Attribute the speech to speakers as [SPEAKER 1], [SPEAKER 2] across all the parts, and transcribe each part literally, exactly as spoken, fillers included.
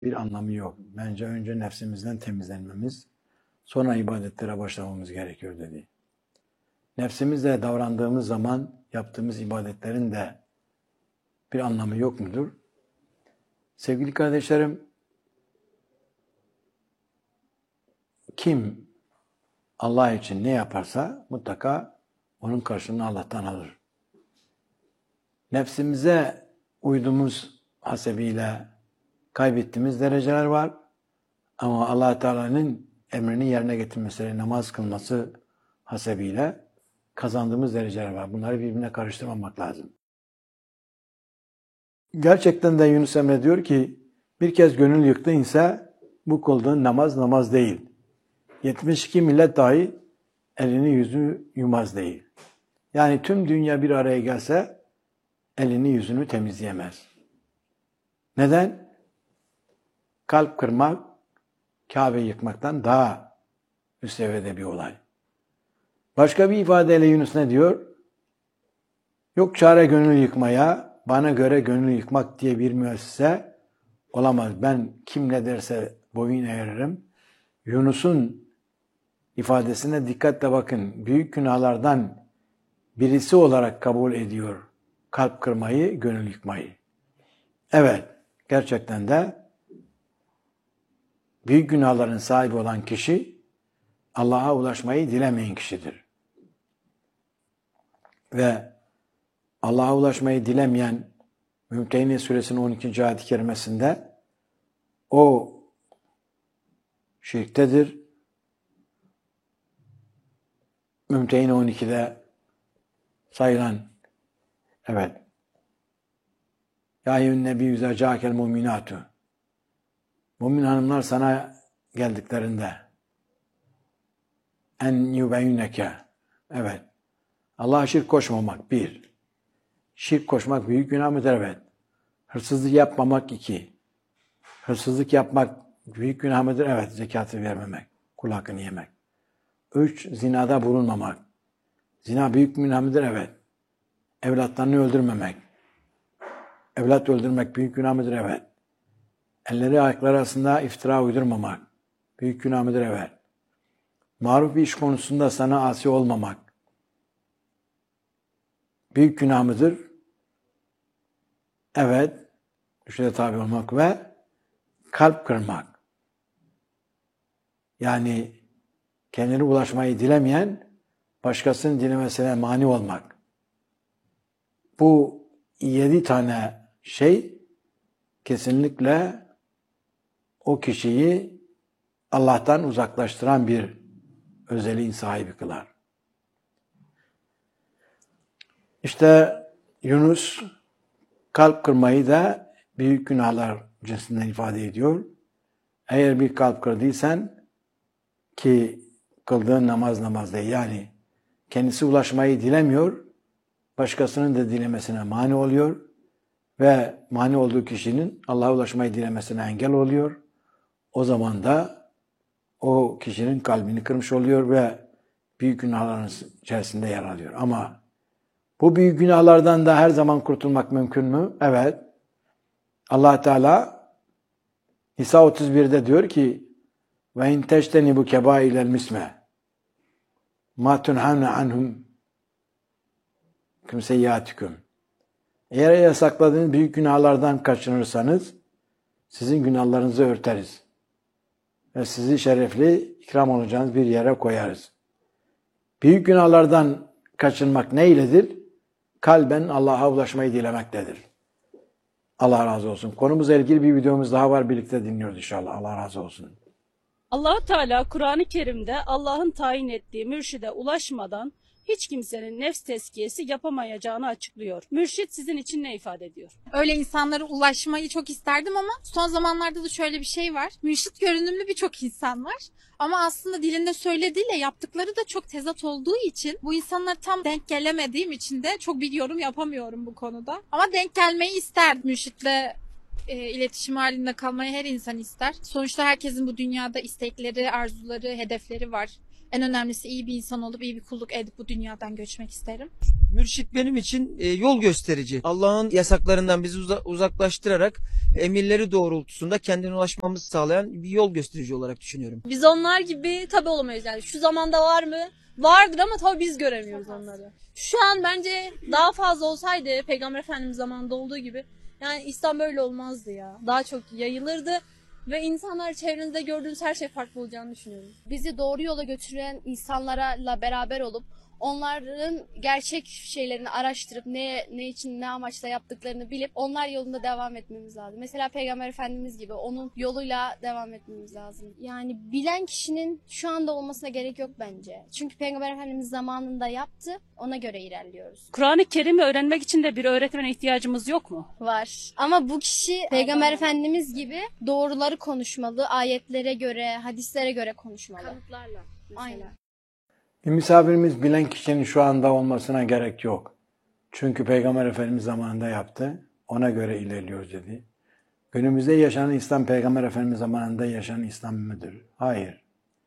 [SPEAKER 1] bir anlamı yok. Bence önce nefsimizden temizlenmemiz, sonra ibadetlere başlamamız gerekiyor dedi. Nefsimizle davrandığımız zaman yaptığımız ibadetlerin de bir anlamı yok mudur? Sevgili kardeşlerim, kim Allah için ne yaparsa mutlaka onun karşılığını Allah'tan alır. Nefsimize uyduğumuz hasebiyle kaybettiğimiz dereceler var. Ama Allah Teala'nın emrini yerine getirmesi, namaz kılması hasebiyle kazandığımız dereceler var. Bunları birbirine karıştırmamak lazım. Gerçekten de Yunus Emre diyor ki, bir kez gönül yıktın ise bu kıldığın namaz namaz değil. yetmiş iki millet dahi elini yüzünü yumaz değil. Yani tüm dünya bir araya gelse elini yüzünü temizleyemez. Neden? Kalp kırmak, Kabe yıkmaktan daha üst seviyede bir olay. Başka bir ifadeyle Yunus ne diyor? Yok çare gönül yıkmaya, bana göre gönül yıkmak diye bir müessese olamaz. Ben kim ne derse boyun eğerim. Yunus'un ifadesine dikkatle bakın. Büyük günahlardan birisi olarak kabul ediyor kalp kırmayı, gönül yıkmayı. Evet, gerçekten de büyük günahların sahibi olan kişi Allah'a ulaşmayı dilemeyen kişidir. Ve Allah'a ulaşmayı dilemeyen Mümtehine Suresinin on ikinci ayet-i kerimesinde o şirktedir. Mümtehine on ikide sayılan evet Ya eyyühen nebiyyü izâ câakel mu'minâtu Mümin hanımlar sana geldiklerinde en yubeyyüneke evet Allah'a şirk koşmamak bir. Şirk koşmak büyük günah mıdır? Evet. Hırsızlık yapmamak iki. Hırsızlık yapmak büyük günah mıdır? Evet. Zekatı vermemek. Kul hakkını yemek. Üç. Zinada bulunmamak. Zina büyük günah mıdır? Evet. Evlatlarını öldürmemek. Evlat öldürmek büyük günah mıdır? Evet. Elleri ayakları arasında iftira uydurmamak. Büyük günah mıdır? Evet. Maruf bir iş konusunda sana asi olmamak. Büyük günah mıdır? Evet. Üçe tabi olmak ve kalp kırmak. Yani kendine ulaşmayı dilemeyen, başkasının dilemesine mani olmak. Bu yedi tane şey kesinlikle o kişiyi Allah'tan uzaklaştıran bir özelliğin sahibi kılar. İşte Yunus kalp kırmayı da büyük günahlar cinsinden ifade ediyor. Eğer bir kalp kırdıysan ki kıldığın namaz namaz değil. Yani kendisi ulaşmayı dilemiyor, başkasının da dilemesine mani oluyor ve mani olduğu kişinin Allah'a ulaşmayı dilemesine engel oluyor. O zaman da o kişinin kalbini kırmış oluyor ve büyük günahların içerisinde yer alıyor. Ama bu büyük günahlardan da her zaman kurtulmak mümkün mü? Evet. Allah Teala Nisa otuz birde diyor ki ve in teştenibu kebailel misme ma tunhavne anhum kümseyyatikum. Eğer yasakladığınız büyük günahlardan kaçınırsanız sizin günahlarınızı örteriz. Ve sizi şerefli, ikram olacağınız bir yere koyarız. Büyük günahlardan kaçınmak neyledir? Kalben Allah'a ulaşmayı dilemektedir. Allah razı olsun. Konumuzla ilgili bir videomuz daha var. Birlikte dinliyoruz inşallah. Allah razı olsun.
[SPEAKER 2] Allah Teala Kur'an-ı Kerim'de Allah'ın tayin ettiği mürşide ulaşmadan hiç kimsenin nefs tezkiyesi yapamayacağını açıklıyor. Mürşit sizin için ne ifade ediyor?
[SPEAKER 3] Öyle insanlara ulaşmayı çok isterdim ama son zamanlarda da şöyle bir şey var. Mürşit görünümlü birçok insan var. Ama aslında dilinde söylediğiyle yaptıkları da çok tezat olduğu için bu insanlara tam denk gelemediğim için de çok bir yorum yapamıyorum bu konuda. Ama denk gelmeyi isterdim mürşitle. E, iletişim halinde kalmayı her insan ister. Sonuçta herkesin bu dünyada istekleri, arzuları, hedefleri var. En önemlisi iyi bir insan olup iyi bir kulluk edip bu dünyadan göçmek isterim.
[SPEAKER 4] Mürşit benim için e, yol gösterici. Allah'ın yasaklarından bizi uza- uzaklaştırarak emirleri doğrultusunda kendine ulaşmamızı sağlayan bir yol gösterici olarak düşünüyorum.
[SPEAKER 5] Biz onlar gibi tabii olamayız yani. Şu zamanda var mı? Vardır ama tabii biz göremiyoruz onları. Şu an bence daha fazla olsaydı Peygamber Efendimiz zamanında olduğu gibi yani İslam böyle olmazdı ya. Daha çok yayılırdı ve insanlar çevrenizde gördüğünüz her şey farklı olacağını düşünüyorum.
[SPEAKER 6] Bizi doğru yola götüren insanlarla beraber olup onların gerçek şeylerini araştırıp ne ne için ne amaçla yaptıklarını bilip onlar yolunda devam etmemiz lazım. Mesela Peygamber Efendimiz gibi onun yoluyla devam etmemiz lazım. Yani bilen kişinin şu anda olmasına gerek yok bence. Çünkü Peygamber Efendimiz zamanında yaptı, ona göre ilerliyoruz.
[SPEAKER 2] Kur'an-ı Kerim'i öğrenmek için de bir öğretmene ihtiyacımız yok mu?
[SPEAKER 6] Var. Ama bu kişi Peygamber Efendimiz gibi doğruları konuşmalı, ayetlere göre, hadislere göre konuşmalı.
[SPEAKER 5] Kanıtlarla mesela.
[SPEAKER 6] Aynen.
[SPEAKER 1] Bir misafirimiz bilen kişinin şu anda olmasına gerek yok. Çünkü Peygamber Efendimiz zamanında yaptı. Ona göre ilerliyoruz dedi. Günümüzde yaşanan İslam Peygamber Efendimiz zamanında yaşanan İslam mıdır? Hayır.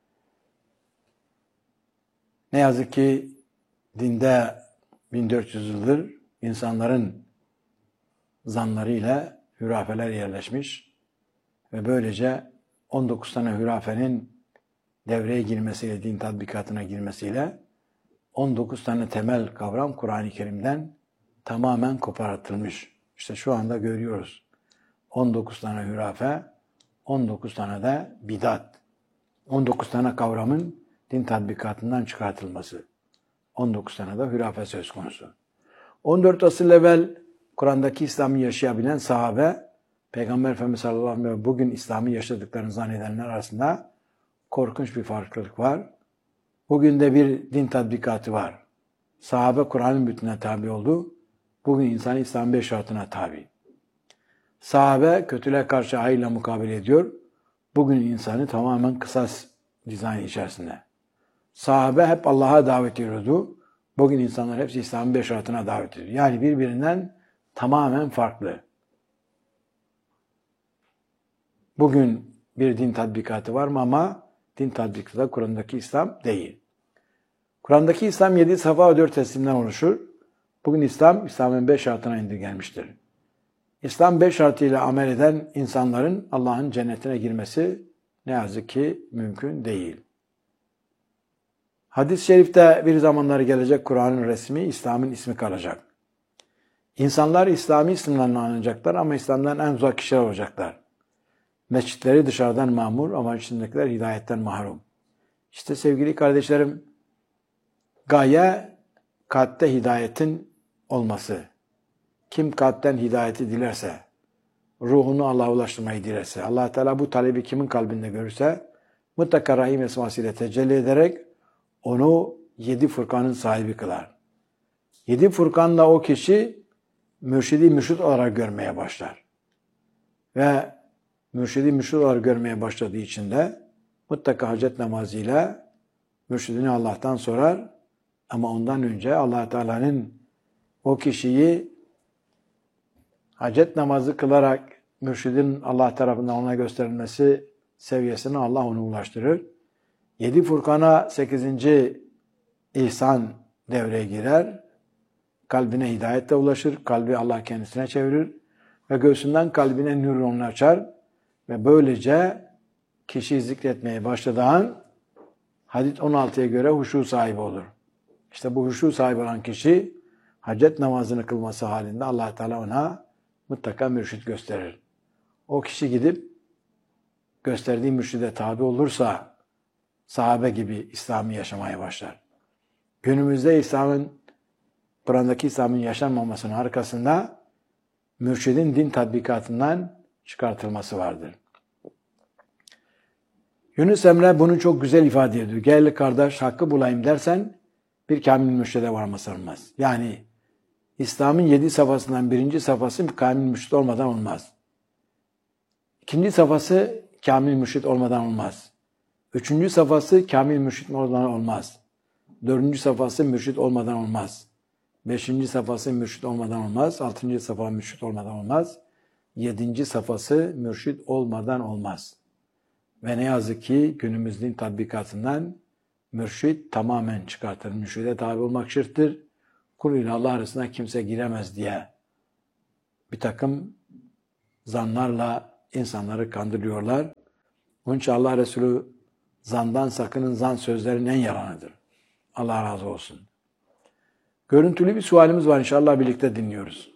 [SPEAKER 1] Ne yazık ki dinde bin dört yüz yıldır insanların zanlarıyla hürafeler yerleşmiş ve böylece on dokuz tane hürafenin devreye girmesiyle, din tatbikatına girmesiyle on dokuz tane temel kavram Kur'an-ı Kerim'den tamamen kopartılmış. İşte şu anda görüyoruz. on dokuz tane hürafe, on dokuz tane de bidat. on dokuz tane kavramın din tatbikatından çıkartılması. on dokuz tane de hürafe söz konusu. on dört asır evvel Kur'an'daki İslam'ı yaşayabilen sahabe, Peygamber Efendimiz sallallahu aleyhi ve sellem bugün İslam'ı yaşadıklarını zannedenler arasında korkunç bir farklılık var. Bugün de bir din tatbikatı var. Sahabe Kur'an'ın bütününe tabi oldu. Bugün insan İslam'ın beş şartına tabi. Sahabe kötülüğe karşı hayırla mukabele ediyor. Bugün insanı tamamen kısas dizayn içerisinde. Sahabe hep Allah'a davet ediyordu. Bugün insanlar hepsi İslam'ın beş şartına davet ediyor. Yani birbirinden tamamen farklı. Bugün bir din tatbikatı var mı ama din tatbikatı da Kur'an'daki İslam değil. Kur'an'daki İslam yedi safa ve dört teslimden oluşur. Bugün İslam, İslam'ın beş şartına indirgenmiştir. İslam beş şartıyla amel eden insanların Allah'ın cennetine girmesi ne yazık ki mümkün değil. Hadis-i şerifte bir zamanları gelecek Kur'an'ın resmi, İslam'ın ismi kalacak. İnsanlar İslami isimlerle anılacaklar ama İslam'dan en uzak kişiler olacaklar. Mescitleri dışarıdan mamur ama içindekiler hidayetten mahrum. İşte sevgili kardeşlerim, gaye kalpte hidayetin olması. Kim kalpten hidayeti dilerse, ruhunu Allah'a ulaştırmayı dilerse, Allah Teala bu talebi kimin kalbinde görürse, mutlaka Rahim esmasıyla tecelli ederek onu yedi Furkan'ın sahibi kılar. Yedi Furkan'la o kişi mürşidi mürşid olarak görmeye başlar. Ve mürşidi mürşid olarak görmeye başladığı için de mutlaka hacet namazıyla mürşidini Allah'tan sorar. Ama ondan önce Allah Teala'nın o kişiyi hacet namazı kılarak mürşidin Allah tarafından ona gösterilmesi seviyesine Allah onu ulaştırır. Yedi Furkan'a sekizinci ihsan devreye girer. Kalbine hidayetle ulaşır. Kalbi Allah kendisine çevirir. Ve göğsünden kalbine nüronunu açar. Ve böylece kişi zikretmeye başladığı an hadis on altıya göre huşu sahibi olur. İşte bu huşu sahibi olan kişi hacet namazını kılması halinde Allah Teala ona mutlaka mürşid gösterir. O kişi gidip gösterdiği mürşide tabi olursa sahabe gibi İslam'ı yaşamaya başlar. Günümüzde İslam'ın, Kur'an'daki İslam'ın yaşanmamasının arkasında mürşidin din tatbikatından çıkartılması vardır. Yunus Emre bunu çok güzel ifade ediyor. Gel kardeş hakkı bulayım dersen bir kamil mürşide varması olmaz. Yani İslam'ın yedi safhasından birinci safhası kamil mürşid olmadan olmaz. İkinci safhası kamil mürşid olmadan olmaz. Üçüncü safhası kamil mürşid olmadan olmaz. Dördüncü safhası mürşid olmadan olmaz. Beşinci safhası mürşid olmadan olmaz. Altıncı safha mürşid olmadan olmaz. Yedinci safhası mürşid olmadan olmaz. Ve ne yazık ki günümüzün tatbikatından mürşid tamamen çıkartılır. Mürşide tabi olmak şirktir. kul ile Allah arasında kimse giremez diye bir takım zanlarla insanları kandırıyorlar. Onun için Allah Resulü zandan sakının, zan sözlerin en yalanıdır. Allah razı olsun. Görüntülü bir sualimiz var, inşallah birlikte dinliyoruz.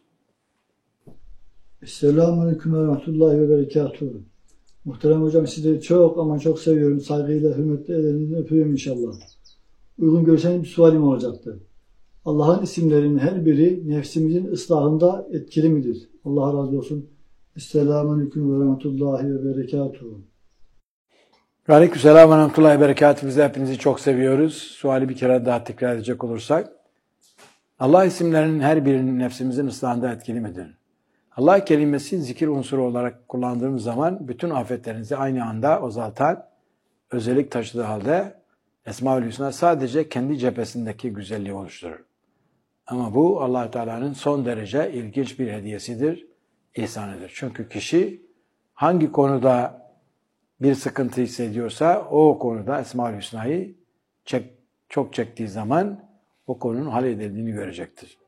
[SPEAKER 7] Selamünaleyküm ve rahmetullahi ve berekatuhu. Muhterem hocam, sizi çok ama çok seviyorum. Saygıyla, hürmetle ellerinizden öpüyorum inşallah. Uygun görseniz bir sualim olacaktı. Allah'ın isimlerinin her biri nefsimizin ıslahında etkili midir? Allah razı olsun. Selamünaleyküm ve rahmetullahi ve berekatuhu.
[SPEAKER 1] Aleykümselam ve rahmetullahi ve berekatuhu. Biz de hepinizi çok seviyoruz. Suali bir kere daha tekrar edecek olursak. Allah isimlerinin her birinin nefsimizin ıslahında etkili midir? Allah kelimesi zikir unsuru olarak kullandığımız zaman bütün afetlerinizi aynı anda azaltan özellik taşıdığı halde Esma-ül Hüsna sadece kendi cephesindeki güzelliği oluşturur. Ama bu Allah Teala'nın son derece ilginç bir hediyesidir, ihsanıdır. Çünkü kişi hangi konuda bir sıkıntı hissediyorsa o konuda Esma-ül Hüsna'yı çek, çok çektiği zaman o konunun halledildiğini görecektir.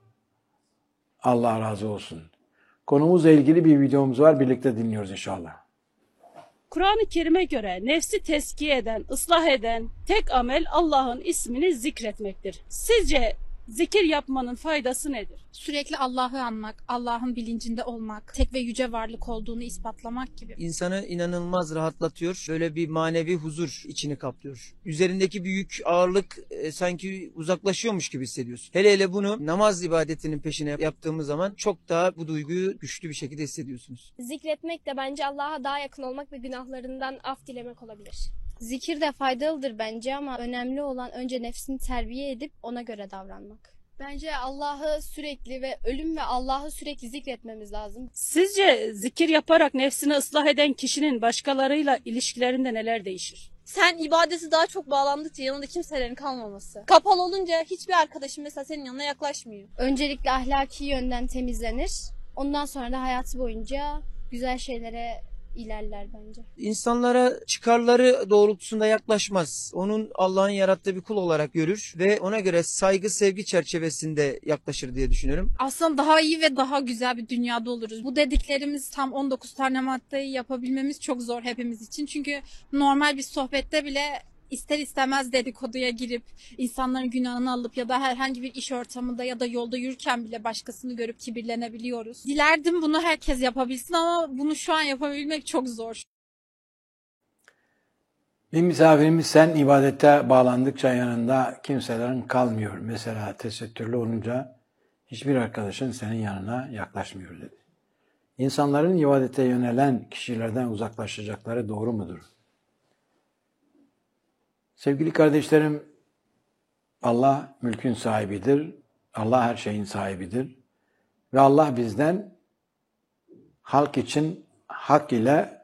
[SPEAKER 1] Allah razı olsun. Konumuzla ilgili bir videomuz var. Birlikte dinliyoruz inşallah.
[SPEAKER 2] Kur'an-ı Kerim'e göre nefsi teskiye eden, ıslah eden tek amel Allah'ın ismini zikretmektir. Sizce zikir yapmanın faydası nedir?
[SPEAKER 3] Sürekli Allah'ı anmak, Allah'ın bilincinde olmak, tek ve yüce varlık olduğunu ispatlamak gibi.
[SPEAKER 4] İnsanı inanılmaz rahatlatıyor. Böyle bir manevi huzur içini kaplıyor. Üzerindeki büyük ağırlık e, sanki uzaklaşıyormuş gibi hissediyorsun. Hele hele bunu namaz ibadetinin peşine yaptığımız zaman çok daha bu duyguyu güçlü bir şekilde hissediyorsunuz.
[SPEAKER 8] Zikretmek de bence Allah'a daha yakın olmak ve günahlarından af dilemek olabilir.
[SPEAKER 6] Zikir de faydalıdır bence ama önemli olan önce nefsini terbiye edip ona göre davranmak. Bence Allah'ı sürekli ve ölüm ve Allah'ı sürekli zikretmemiz lazım.
[SPEAKER 2] Sizce zikir yaparak nefsini ıslah eden kişinin başkalarıyla ilişkilerinde neler değişir?
[SPEAKER 5] Sen ibadeti daha çok bağlandıkça yanında kimselerin kalmaması. Kapalı olunca hiçbir arkadaşın mesela senin yanına yaklaşmıyor.
[SPEAKER 6] Öncelikle ahlaki yönden temizlenir. Ondan sonra da hayatı boyunca güzel şeylere ilerler bence.
[SPEAKER 4] İnsanlara çıkarları doğrultusunda yaklaşmaz. Onun Allah'ın yarattığı bir kul olarak görür ve ona göre saygı, sevgi çerçevesinde yaklaşır diye düşünüyorum.
[SPEAKER 3] Aslında daha iyi ve daha güzel bir dünyada oluruz. Bu dediklerimiz tam on dokuz tane maddeyi yapabilmemiz çok zor hepimiz için. Çünkü normal bir sohbette bile ister istemez dedikoduya girip insanların günahını alıp ya da herhangi bir iş ortamında ya da yolda yürürken bile başkasını görüp kibirlenebiliyoruz. Dilerdim bunu herkes yapabilsin ama bunu şu an yapabilmek çok zor.
[SPEAKER 1] Bir misafirimiz sen ibadete bağlandıkça yanında kimselerin kalmıyor. Mesela tesettürlü olunca hiçbir arkadaşın senin yanına yaklaşmıyor dedi. İnsanların ibadete yönelen kişilerden uzaklaşacakları doğru mudur? Sevgili kardeşlerim, Allah mülkün sahibidir. Allah her şeyin sahibidir. Ve Allah bizden halk için hak ile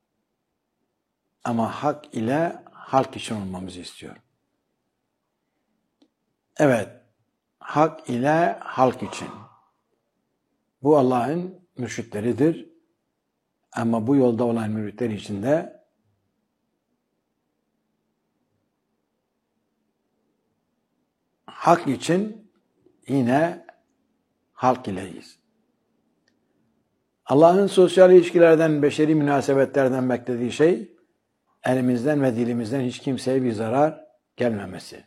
[SPEAKER 1] ama hak ile halk için olmamızı istiyor. Evet, hak ile halk için. Bu Allah'ın mürşitleridir. Ama bu yolda olan müritler için de hak için yine halk ileyiz. Allah'ın sosyal ilişkilerden, beşeri münasebetlerden beklediği şey, elimizden ve dilimizden hiç kimseye bir zarar gelmemesi.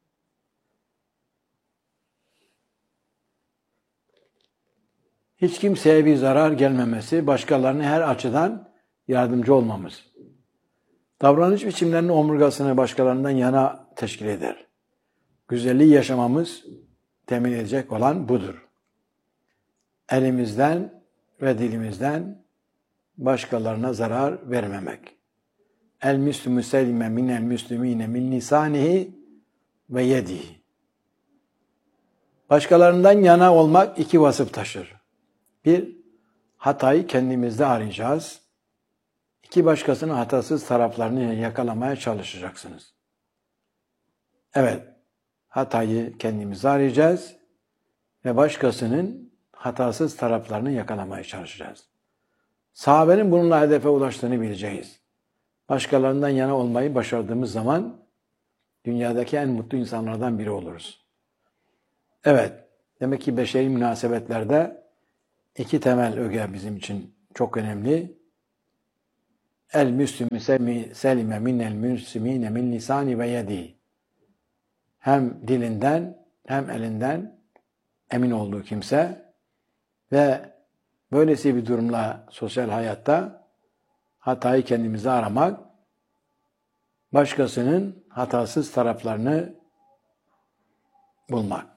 [SPEAKER 1] Hiç kimseye bir zarar gelmemesi, başkalarına her açıdan yardımcı olmamız. Davranış biçimlerinin omurgasını başkalarından yana teşkil eder. Güzelliği yaşamamız temin edecek olan budur. Elimizden ve dilimizden başkalarına zarar vermemek. El müslümü selime minel müslümine min lisanihi ve yedihi. Başkalarından yana olmak iki vasıf taşır. Bir, hatayı kendimizde arayacağız. İki, başkasının hatasız taraflarını yakalamaya çalışacaksınız. Evet, hatayı kendimizde arayacağız ve başkasının hatasız taraflarını yakalamaya çalışacağız. Sahabenin bununla hedefe ulaştığını bileceğiz. Başkalarından yana olmayı başardığımız zaman dünyadaki en mutlu insanlardan biri oluruz. Evet, Demek ki beşeri münasebetlerde iki temel öge bizim için çok önemli. El müslümü selime minel müslimine min lisani ve yedi. Hem dilinden hem elinden emin olduğu kimse ve böylesi bir durumla sosyal hayatta hatayı kendimize aramak, başkasının hatasız taraflarını bulmak.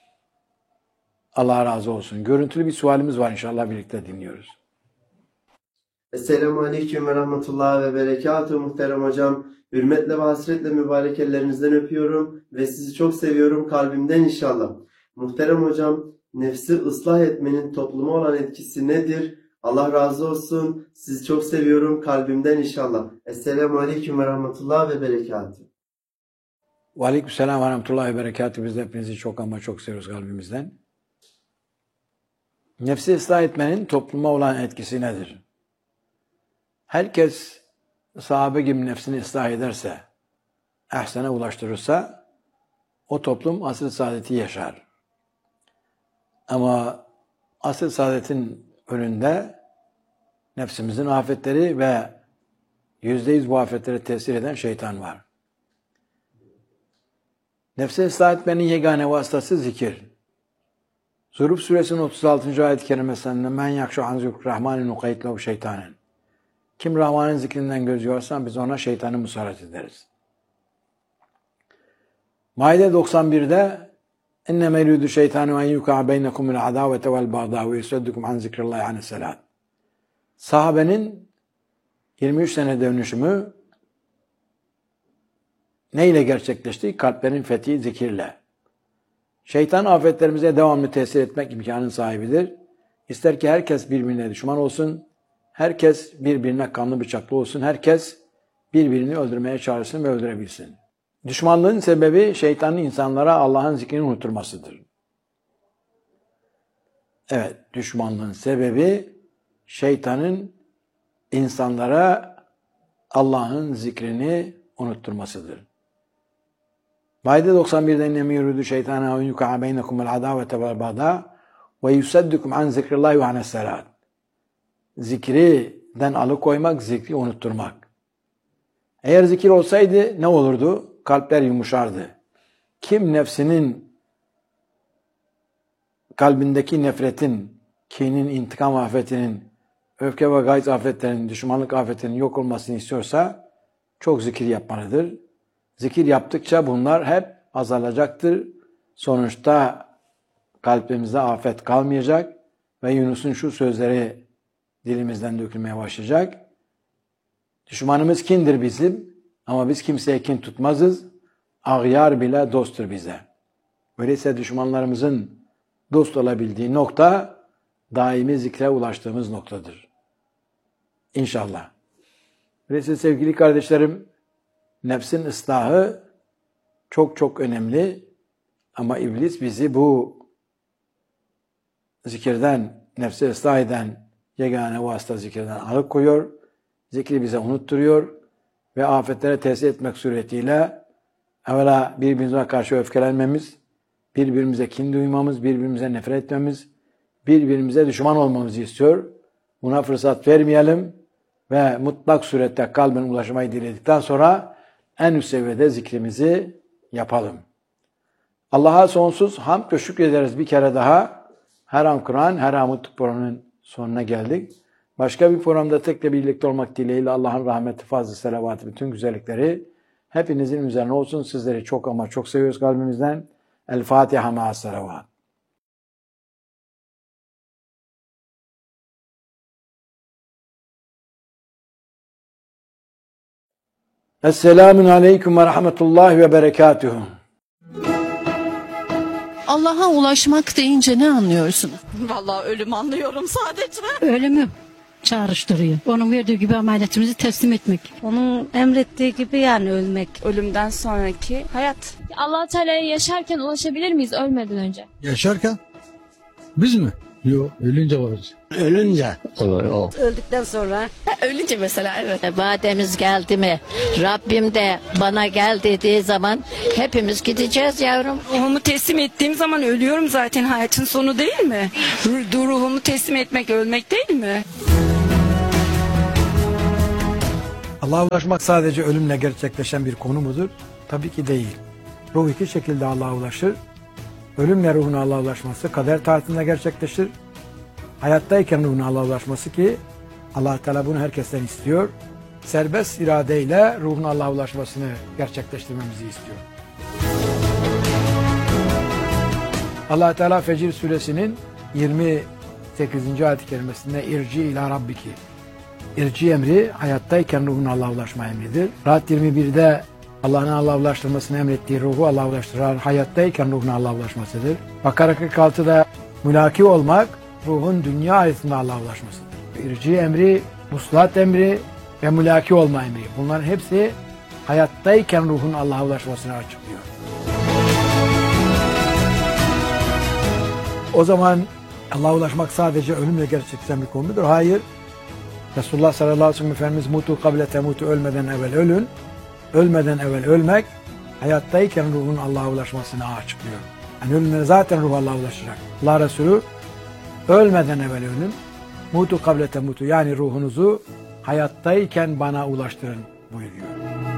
[SPEAKER 1] Allah razı olsun. Görüntülü bir sualimiz var, inşallah birlikte dinliyoruz.
[SPEAKER 9] Esselamu Aleyküm ve Rahmetullah ve Berekatuhu muhterem hocam. Hürmetle ve hasretle mübarek ellerinizden öpüyorum ve sizi çok seviyorum kalbimden inşallah. Muhterem hocam, nefsi ıslah etmenin topluma olan etkisi nedir? Allah razı olsun. Sizi çok seviyorum kalbimden inşallah. Esselamu Aleyküm ve Rahmetullah ve Berekatuhu.
[SPEAKER 1] Ve Aleykümselam ve Rahmetullah ve Berekatuhu. Biz de hepinizi çok ama çok seviyoruz kalbimizden. Nefsi ıslah etmenin topluma olan etkisi nedir? Herkes sahabe gibi nefsini ıslah ederse, ehsene ulaştırırsa, o toplum asr-ı saadeti yaşar. Ama asr-ı saadetin önünde nefsimizin afetleri ve yüzde yüz bu afetlere tesir eden şeytan var. Nefsi ıslah etmenin yegane vasıtası zikir. Zuhruf suresinin otuz altıncı ayet-i kerimesinde men yakşu an zikrurrahmanin nuqayyid lehu şeytanen. Kim Rahman'ın zikrinden göz yorsa biz ona şeytanı musallat ederiz. Maide doksan birde İnnemâ yuridu şeytanu en yuka'a beynekumul adavete vel bagdâ ve yusuddukum an zikrillahi anis salat. Sahabenin yirmi üç sene dönüşümü neyle gerçekleşti? Kalplerin fethi zikirle. Şeytan afetlerimize devamlı tesir etmek imkanının sahibidir. İster ki herkes birbirine düşman olsun, herkes birbirine kanlı bıçaklı olsun, herkes birbirini öldürmeye çağırsın ve öldürebilsin. Düşmanlığın sebebi şeytanın insanlara Allah'ın zikrini unutturmasıdır. Evet, düşmanlığın sebebi şeytanın insanlara Allah'ın zikrini unutturmasıdır. Maide doksan birde inneme yuridu şeytana en yuka'a beynekumul adavete vel bagdâ ve yusaddukum an zikrillahi ve anis salat. Zikriden alıkoymak, zikri unutturmak. Eğer zikir olsaydı ne olurdu? Kalpler yumuşardı. Kim nefsinin kalbindeki nefretin, kinin, intikam afetinin, öfke ve gayz afetlerinin, düşmanlık afetinin yok olmasını istiyorsa çok zikir yapmalıdır. Zikir yaptıkça bunlar hep azalacaktır. Sonuçta kalbimizde afet kalmayacak ve Yunus'un şu sözleri dilimizden dökülmeye başlayacak. Düşmanımız kindir bizim ama biz kimseye kin tutmazız. Ağyar bile dosttur bize. Öyleyse düşmanlarımızın dost olabildiği nokta daimi zikre ulaştığımız noktadır. İnşallah. Öyleyse sevgili kardeşlerim, nefsin ıslahı çok çok önemli ama iblis bizi bu zikirden, nefsi ıslah eden yegane vasıta zikirden alıkoyuyor, zikri bize unutturuyor ve afetlere tesir etmek suretiyle evvela birbirimize karşı öfkelenmemiz, birbirimize kin duymamız, birbirimize nefret etmemiz, birbirimize düşman olmamızı istiyor. Buna fırsat vermeyelim ve mutlak surette kalbine ulaşmayı diledikten sonra en üst seviyede zikrimizi yapalım. Allah'a sonsuz hamd ve şükrederiz bir kere daha. Her an Kur'an, her an Mutlu programının sonuna geldik. Başka bir programda tekrar birlikte olmak dileğiyle Allah'ın rahmeti, fazla selavatı, bütün güzellikleri hepinizin üzerine olsun. Sizleri çok ama çok seviyoruz kalbimizden. El Fatiha ma'as selavat. Esselamun aleyküm ve rahmetullahi ve berekatuhu.
[SPEAKER 10] Allah'a ulaşmak deyince ne anlıyorsunuz?
[SPEAKER 11] Vallahi ölüm anlıyorum sadece.
[SPEAKER 12] Ölümü çağrıştırıyor. Onun verdiği gibi ameliyatımızı teslim etmek.
[SPEAKER 13] Onun emrettiği gibi yani ölmek.
[SPEAKER 14] Ölümden sonraki hayat.
[SPEAKER 15] Allah Teala'ya yaşarken ulaşabilir miyiz ölmeden önce?
[SPEAKER 16] Yaşarken? Biz mi? Yok, ölünce varız.
[SPEAKER 15] Ölünce olur o.
[SPEAKER 12] Öldükten sonra.
[SPEAKER 14] Ölünce mesela evet.
[SPEAKER 10] Vademiz geldi mi? Rabbim de bana gel dediği zaman hepimiz gideceğiz yavrum.
[SPEAKER 11] Ruhumu teslim ettiğim zaman ölüyorum zaten, hayatın sonu değil mi? Ruh- Ruhumu teslim etmek ölmek değil mi?
[SPEAKER 1] Allah'a ulaşmak sadece ölümle gerçekleşen bir konu mudur? Tabii ki değil. Ruh iki şekilde Allah'a ulaşır. Ölümle ruhun Allah'a ulaşması kader taatinde gerçekleşir. Hayattayken ruhun Allah'a ulaşması ki Allah Teala bunu herkesten istiyor. Serbest iradeyle ruhun Allah'a ulaşmasını gerçekleştirmemizi istiyor. Allah Teala Fecir suresinin yirmi sekizinci ayet-i kerimesinde irci ila rabbiki. İrci emri hayattayken ruhun Allah'a ulaşma emridir. Rahat yirmi birde Allah'ın Allah'a ulaştırmasını emrettiği ruhu Allah'a ulaştıran hayattayken ruhun Allah'a ulaşmasıdır. Bakara kırk altıda mülaki olmak ruhun dünya hayatında Allah'a ulaşmasıdır. İrci emri, muslat emri ve mülaki olma emri. Bunların hepsi hayattayken ruhun Allah'a ulaşmasını açıklıyor. O zaman Allah'a ulaşmak sadece ölümle gerçekleşen bir konudur. Hayır. Resulullah sallallahu aleyhi ve sellem Efendimiz mutu kable temutu, ölmeden evvel ölün. Ölmeden evvel ölmek hayattayken ruhun Allah'a ulaşmasını açıklıyor. Yani ölümle zaten ruh Allah'a ulaşacak. Allah Resulü ölmeden evvel ölün. Mutu kable temutu, yani ruhunuzu hayattayken bana ulaştırın buyuruyor.